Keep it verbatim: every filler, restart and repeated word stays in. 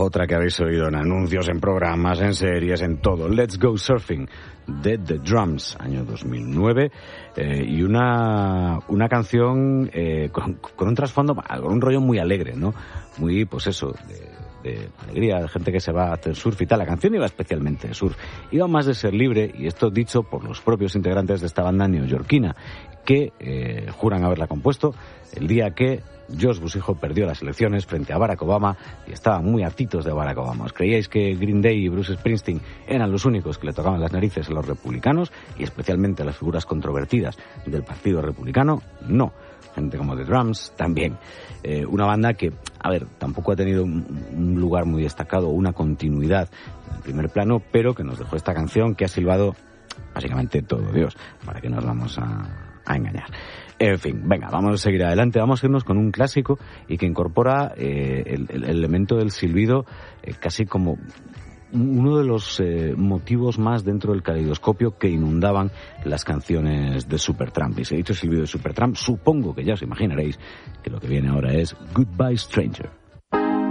otra que habéis oído en anuncios, en programas, en series, en todo. Let's Go Surfing, de The Drums, año dos mil nueve, eh, y una una canción eh, con, con un trasfondo, con un rollo muy alegre, ¿no? Muy, pues eso, de... de alegría, de gente que se va a hacer surf y tal. La canción iba especialmente de surf, iba más de ser libre, y esto dicho por los propios integrantes de esta banda neoyorquina, que eh, juran haberla compuesto el día que Josh Busijo perdió las elecciones frente a Barack Obama y estaban muy hartitos de Barack Obama. ¿Os creíais que Green Day y Bruce Springsteen eran los únicos que le tocaban las narices a los republicanos y especialmente a las figuras controvertidas del Partido Republicano? No. Gente como The Drums también. Eh, una banda que, a ver, tampoco ha tenido un, un lugar muy destacado, una continuidad en primer plano, pero que nos dejó esta canción que ha silbado básicamente todo Dios, para que nos vamos a, a engañar. En fin, venga, vamos a seguir adelante, vamos a irnos con un clásico y que incorpora eh, el, el elemento del silbido eh, casi como uno de los eh, motivos más dentro del caleidoscopio que inundaban las canciones de Supertramp. Y si he dicho silbido de Supertramp, supongo que ya os imaginaréis que lo que viene ahora es Goodbye Stranger.